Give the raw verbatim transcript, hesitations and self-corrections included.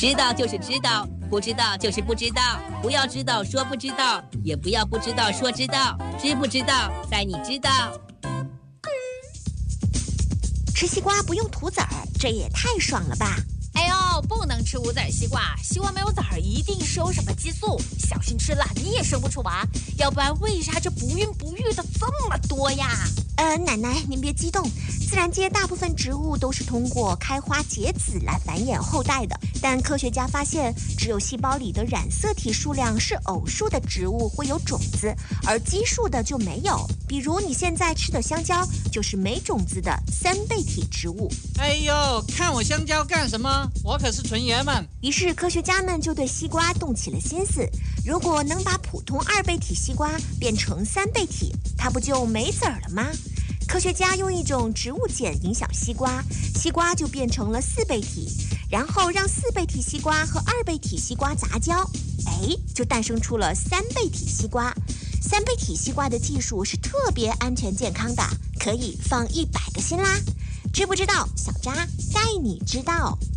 知道就是知道，不知道就是不知道。不要知道说不知道，也不要不知道说知道。知不知道，在你知道。 吃西瓜不用涂籽儿，这也太爽了吧！ 哎呦，不能吃无籽西瓜，西瓜没有籽儿，一定是有什么激素，小心吃了你也生不出娃。要不然为啥这不孕不育的这么多呀？ 呃，奶奶您别激动，自然界大部分植物都是通过开花结籽来繁衍后代的，但科学家发现，只有细胞里的染色体数量是偶数的植物会有种子，而奇数的就没有。比如你现在吃的香蕉就是没种子的三倍体植物。 哎呦，看我香蕉干什么？我可是纯爷们。 于是科学家们就对西瓜动起了心思，如果能把普通二倍体西瓜变成三倍体，它不就没籽儿了吗？科学家用一种植物碱影响西瓜，西瓜就变成了四倍体，然后让四倍体西瓜和二倍体西瓜杂交，哎，就诞生出了三倍体西瓜。三倍体西瓜的技术是特别安全健康的，可以放一百个心啦。知不知道？小扎带你知道。